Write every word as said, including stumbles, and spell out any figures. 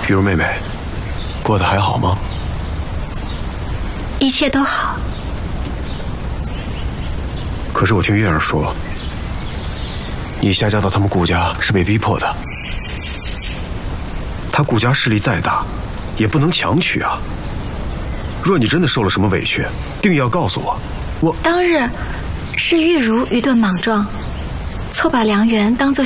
玉如妹妹，过得还好吗？ 一切都好。 可是我听月儿说，你下嫁到他们顾家是被逼迫的。他顾家势力再大，也不能强娶啊。若你真的受了什么委屈，定要告诉我。我当日是玉如愚钝莽撞，错把良缘当作